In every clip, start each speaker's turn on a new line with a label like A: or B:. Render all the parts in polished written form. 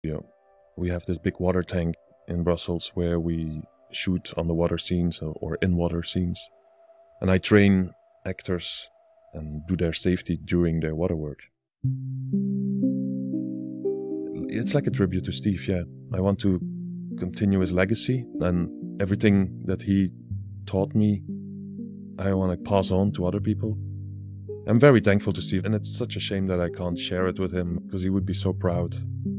A: You know, we have this big water tank in Brussels where we shoot on the water scenes or in water scenes. And I train actors and do their safety during their water work. It's like a tribute to Steve, yeah. I want to continue his legacy, and everything that he taught me, I want to pass on to other people. I'm very thankful to Steve, and it's such a shame that I can't share it with him, because he would be so proud.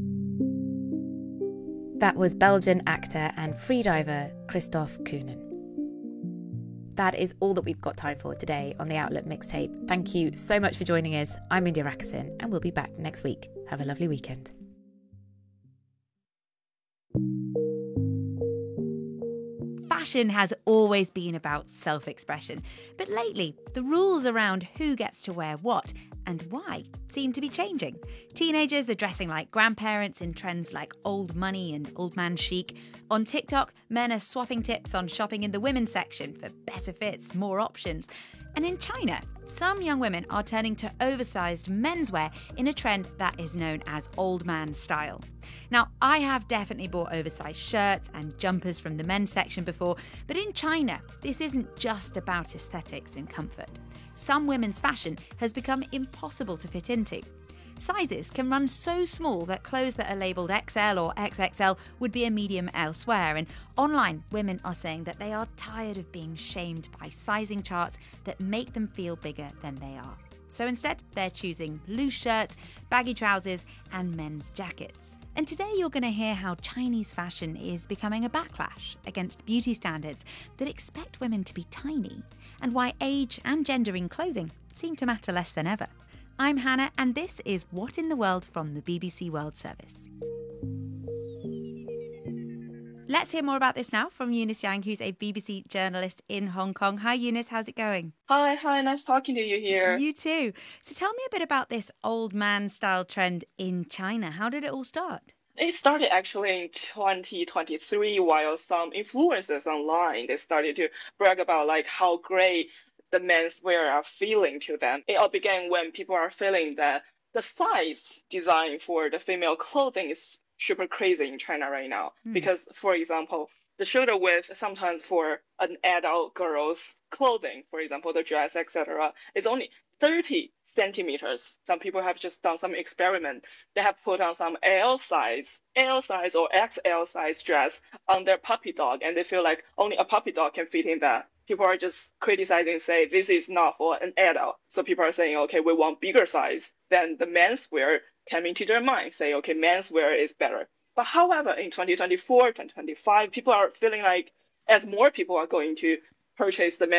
B: That was Belgian actor and freediver Christophe Koonen. That is all that we've got time for today on the Outlook Mixtape. Thank you so much for joining us. I'm India Raksin, and we'll be back next week. Have a lovely weekend.
C: Fashion has always been about self-expression, but lately the rules around who gets to wear what and why seem to be changing. Teenagers are dressing like grandparents in trends like old money and old man chic. On TikTok, men are swapping tips on shopping in the women's section for better fits, more options. And in China, some young women are turning to oversized menswear in a trend that is known as old man style. Now, I have definitely bought oversized shirts and jumpers from the men's section before, but in China, this isn't just about aesthetics and comfort. Some women's fashion has become impossible to fit into. Sizes can run so small that clothes that are labelled XL or XXL would be a medium elsewhere, and online women are saying that they are tired of being shamed by sizing charts that make them feel bigger than they are. So instead, they're choosing loose shirts, baggy trousers and men's jackets. And today you're going to hear how Chinese fashion is becoming a backlash against beauty standards that expect women to be tiny, and why age and gender in clothing seem to matter less than ever. I'm Hannah, and this is What in the World from the BBC World Service. Let's hear more about this now from Eunice Yang, who's a BBC journalist in Hong Kong. Hi, Eunice, how's it going?
D: Hi, nice talking to you here.
C: You too. So tell me a bit about this old man style trend in China. How did it all start?
D: It started actually in 2023 while some influencers online, they started to brag about like how great the menswear are feeling to them. It all began when people are feeling that the size design for the female clothing is super crazy in China right now. Because, for example, the shoulder width sometimes for an adult girl's clothing, for example, the dress, etc., is only 30 centimeters. Some people have just done some experiment. They have put on some L size or XL size dress on their puppy dog, and they feel like only a puppy dog can fit in that. People are just criticizing, say, this is not for an adult. So people are saying, okay, we want bigger size. Then the menswear came into their mind, say, okay, menswear is better. But however, in 2024, 2025, people are feeling like as more people are going to purchase the